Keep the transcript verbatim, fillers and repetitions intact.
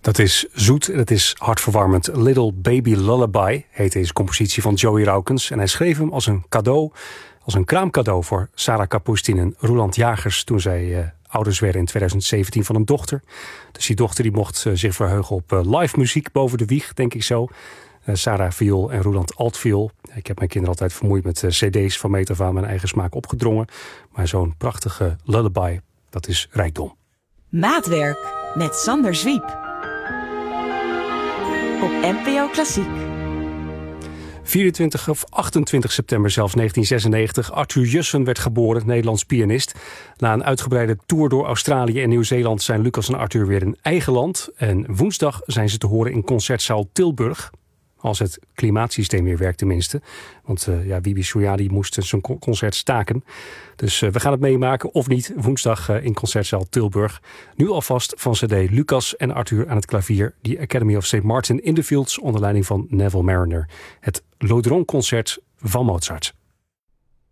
Dat is zoet en het is hartverwarmend. Little Baby Lullaby heet deze compositie van Joey Raukens. En hij schreef hem als een cadeau, als een kraamcadeau voor Sarah Kapustin en Roeland Jagers toen zij uh, ouders werden in twintig zeventien van een dochter. Dus die dochter die mocht uh, zich verheugen op uh, live muziek boven de wieg, denk ik zo. Uh, Sarah viool en Roeland altviool. Ik heb mijn kinderen altijd vermoeid met uh, cd's van meet af aan mijn eigen smaak opgedrongen. Maar zo'n prachtige lullaby, dat is rijkdom. Maatwerk met Sander Zwiep. Op N P O Klassiek. vierentwintig of achtentwintig september zelfs negentien zesennegentig. Arthur Jussen werd geboren, Nederlands pianist. Na een uitgebreide tour door Australië en Nieuw-Zeeland zijn Lucas en Arthur weer in eigen land. En woensdag zijn ze te horen in Concertzaal Tilburg. Als het klimaatsysteem weer werkt tenminste. Want uh, ja, Wibi Souiadi moest zijn concert staken. Dus uh, we gaan het meemaken of niet. Woensdag uh, in Concertzaal Tilburg. Nu alvast van cd Lucas en Arthur aan het klavier. Die Academy of Saint Martin in the Fields onder leiding van Neville Mariner. Het Lodron Concert van Mozart.